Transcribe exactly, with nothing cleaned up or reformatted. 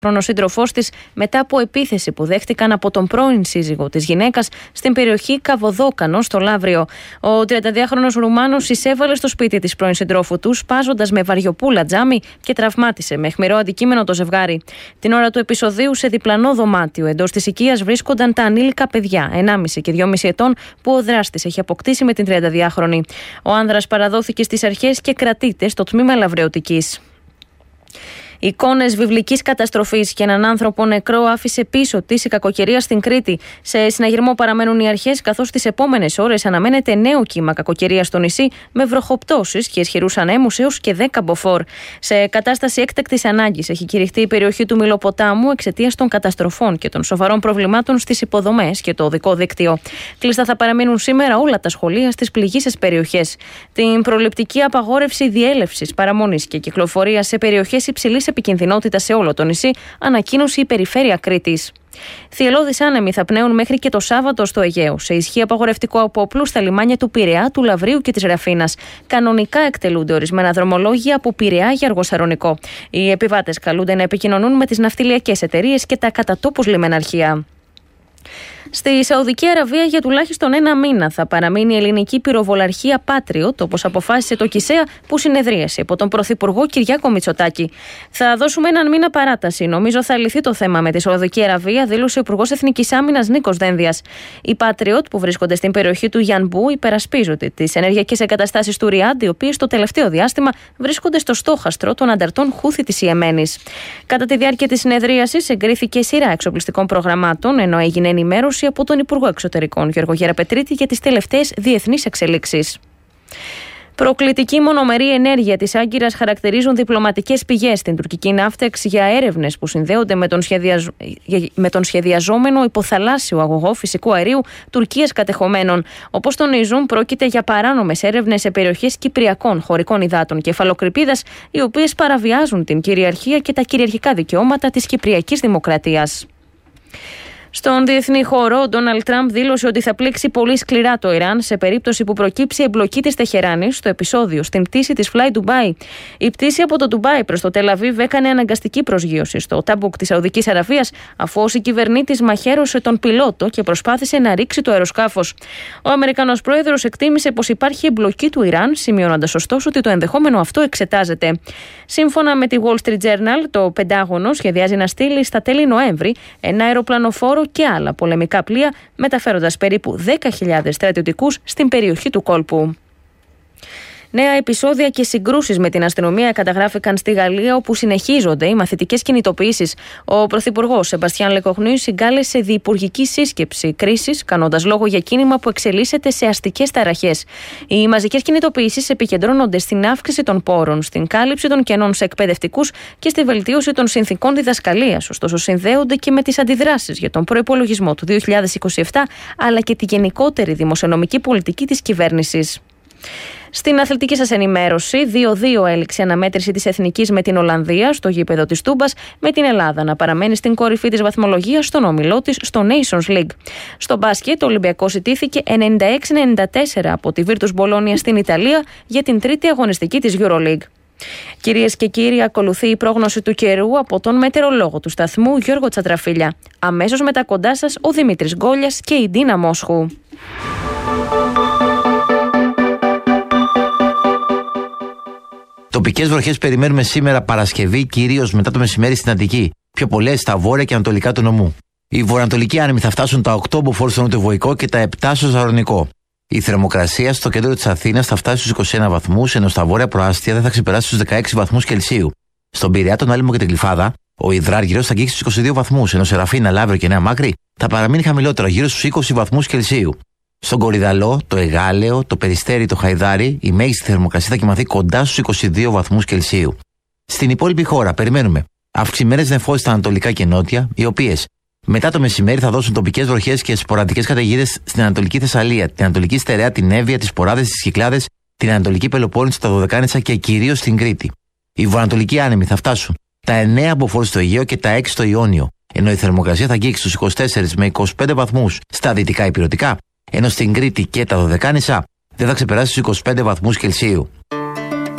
σύντροφός της μετά από επίθεση που δέχτηκαν από τον πρώην σύζυγο της γυναίκας στην περιοχή Καβοδόκανο στο Λαύριο. Ο τριανταδυάχρονος Ρουμάνος εισέβαλε στο σπίτι της πρώην συντρόφου του, σπάζοντας με βαριοπούλα τζάμι και τραυμάτισε με αιχμηρό αντικείμενο το ζευγάρι. Την ώρα του επεισοδίου, σε διπλανό δωμάτιο εντός της οικίας βρίσκονταν τα ανήλικα παιδιά ενάμιση και δυόμιση ετών που ο δράστης έχει αποκτήσει με την τριανταδυάχρονη. Ο άνδρας παραδόθηκε στις αρχές και κρατείται στο τμήμα λαβρεωτικής. Εικόνες βιβλικής καταστροφής και έναν άνθρωπο νεκρό άφησε πίσω της η κακοκαιρία στην Κρήτη. Σε συναγερμό παραμένουν οι αρχές, καθώς τις επόμενες ώρες αναμένεται νέο κύμα κακοκαιρίας στο νησί με βροχοπτώσεις και ισχυρούς ανέμους έως και δέκα μποφόρ. Σε κατάσταση έκτακτης ανάγκης έχει κηρυχτεί η περιοχή του Μυλοποτάμου εξαιτίας των καταστροφών και των σοβαρών προβλημάτων στις υποδομές και το οδικό δίκτυο. Κλειστά θα παραμείνουν σήμερα όλα τα σχολεία στις πληγείσες περιοχές. Την προληπτική απαγόρευση διέλευσης, παραμονής και κυκλοφορίας σε περιοχές υψηλής επικινδυνότητα σε όλο το νησί ανακοίνωσε η Περιφέρεια Κρήτης. Θυελλώδεις άνεμοι θα πνέουν μέχρι και το Σάββατο στο Αιγαίο, σε ισχύ απαγορευτικό από όπλου στα λιμάνια του Πειραιά, του Λαβρίου και της Ραφίνας. Κανονικά εκτελούνται ορισμένα δρομολόγια από Πειραιά για Αργοσαρονικό. Οι επιβάτες καλούνται να επικοινωνούν με τις ναυτιλιακές εταιρείες και τα κατατόπους λιμεναρχεία. Στη Σαουδική Αραβία για τουλάχιστον ένα μήνα θα παραμείνει η ελληνική πυροβολαρχία Patriot, όπως αποφάσισε το ΚΙΣΕΑ που συνεδρίασε υπό τον Πρωθυπουργό Κυριάκο Μητσοτάκη. Θα δώσουμε έναν μήνα παράταση. Νομίζω θα λυθεί το θέμα με τη Σαουδική Αραβία, δήλωσε ο Υπουργός Εθνικής Άμυνας Νίκος Δένδιας. Οι Patriot που βρίσκονται στην περιοχή του Γιανμπού υπερασπίζονται τις ενεργειακές εγκαταστάσεις του Ριάντ, οι οποίες το τελευταίο διάστημα βρίσκονται στο στόχαστρο των ανταρτών Χούθη της Ιεμένης. Κατά τη διάρκεια της συνεδρίασης εγκρίθηκε σειρά εξοπλιστικών προγραμμάτων, ενώ έγινε ενημέρωση από τον Υπουργό Εξωτερικών Γιώργο Γεραπετρίτη για τις τελευταίες διεθνείς εξελίξεις. Προκλητική μονομερή ενέργεια της Άγκυρας χαρακτηρίζουν διπλωματικές πηγές στην τουρκική Ναύτεξ για έρευνες που συνδέονται με τον, σχεδιαζ... με τον σχεδιαζόμενο υποθαλάσσιο αγωγό φυσικού αερίου Τουρκίας κατεχομένων. Όπως τονίζουν, πρόκειται για παράνομες έρευνες σε περιοχές κυπριακών χωρικών υδάτων κεφαλοκρηπίδας, οι οποίες παραβιάζουν την κυριαρχία και τα κυριαρχικά δικαιώματα της Κυπριακής Δημοκρατίας. Στον διεθνή χώρο, ο Ντόναλντ Τραμπ δήλωσε ότι θα πλήξει πολύ σκληρά το Ιράν σε περίπτωση που προκύψει εμπλοκή της Τεχεράνης στο επεισόδιο στην πτήση της Fly Dubai. Η πτήση από το Ντουμπάι προς το Τελαβίβ έκανε αναγκαστική προσγείωση στο Ταμπούκ της Σαουδικής Αραβίας, αφού ο κυβερνήτης μαχαίρωσε τον πιλότο και προσπάθησε να ρίξει το αεροσκάφος. Ο Αμερικανός πρόεδρος εκτίμησε πως υπάρχει εμπλοκή του Ιράν, σημειώνοντας ωστόσο ότι το ενδεχόμενο αυτό εξετάζεται. Σύμφωνα με τη Wall Street Journal, το Πεντάγωνο σχεδιάζει να στείλει στα τέλη Νοέμβρη ένα αεροπλανοφόρο και άλλα πολεμικά πλοία, μεταφέροντας περίπου δέκα χιλιάδες στρατιωτικούς στην περιοχή του κόλπου. Νέα επεισόδια και συγκρούσεις με την αστυνομία καταγράφηκαν στη Γαλλία, όπου συνεχίζονται οι μαθητικές κινητοποιήσεις. Ο Πρωθυπουργός Σεμπαστιάν Λεκοχνούι συγκάλεσε διυπουργική σύσκεψη κρίσης, κάνοντας λόγο για κίνημα που εξελίσσεται σε αστικές ταραχές. Οι μαζικές κινητοποιήσεις επικεντρώνονται στην αύξηση των πόρων, στην κάλυψη των κενών σε εκπαιδευτικούς και στη βελτίωση των συνθηκών διδασκαλίας. Ωστόσο, συνδέονται και με τις αντιδράσεις για τον προϋπολογισμό του δύο χιλιάδες είκοσι επτά, αλλά και τη γενικότερη δημοσιονομική πολιτική της κυβέρνησης. Στην αθλητική σας ενημέρωση, δύο δύο έληξε αναμέτρηση της Εθνικής με την Ολλανδία στο γήπεδο της Τούμπας, με την Ελλάδα να παραμένει στην κορυφή της βαθμολογίας στον όμιλό της στο Nations League. Στο μπάσκετ, ο Ολυμπιακός ιτήθηκε ενενήντα έξι ενενήντα τέσσερα από τη Virtus Bologna στην Ιταλία για την τρίτη αγωνιστική της EuroLeague. Κυρίες και κύριοι, ακολουθεί η πρόγνωση του καιρού από τον μετεωρολόγο του σταθμού Γιώργο Τσατραφίλια. Αμέσως μετά κοντά σας ο Δημήτρης Γκόλιας και η Ντίνα Μόσχου. Τοπικές βροχές περιμένουμε σήμερα Παρασκευή, κυρίως μετά το μεσημέρι στην Αττική. Πιο πολλές στα βόρεια και ανατολικά του νομού. Οι βορειοανατολικοί άνεμοι θα φτάσουν τα οκτώ μποφόρ στο νοτιοβοϊκό και τα επτά στο ζαρονικό. Η θερμοκρασία στο κέντρο της Αθήνας θα φτάσει στους είκοσι ένα βαθμούς, ενώ στα βόρεια προάστια δεν θα ξεπεράσει τους δεκαέξι βαθμούς Κελσίου. Στον Πειραιά, τον Άλυμο και την Γλυφάδα, ο υδράργυρος θα αγγίξει στους είκοσι δύο βαθμούς, ενώ σε Ραφίνα, Λαύριο και Νέα Μάκρη θα παραμείνει χαμηλότερο, γύρω στους είκοσι βαθμούς Κελσίου. Στον Κορυδαλό, το Εγάλεο, το Περιστέρι, το Χαϊδάρι, η μέγιστη θερμοκρασία θα κοιμαθεί κοντά στους είκοσι δύο βαθμούς Κελσίου. Στην υπόλοιπη χώρα περιμένουμε αυξημένες νεφώσεις στα ανατολικά και νότια, οι οποίες μετά το μεσημέρι θα δώσουν τοπικές βροχές και σποραδικές καταιγίδες στην Ανατολική Θεσσαλία, την Ανατολική Στερεά, την Εύβοια, τις Ποράδες, τις Κυκλάδες, την Ανατολική Πελοπόννησο, τα Δωδεκάνησα και κυρίως στην Κρήτη. Οι βορειοανατολικοί άνεμοι θα φτάσουν τα εννέα μποφόρ στο Αιγαίο και τα έξι στο Ιόνιο, ενώ η θερμοκρασία θα αγγίξει στους είκοσι τέσσερα με είκοσι πέντε βαθμούς στα δυτικά υπηρετικά, ενώ στην Κρήτη και τα Δωδεκάνησα δεν θα ξεπεράσει στους είκοσι πέντε βαθμούς Κελσίου.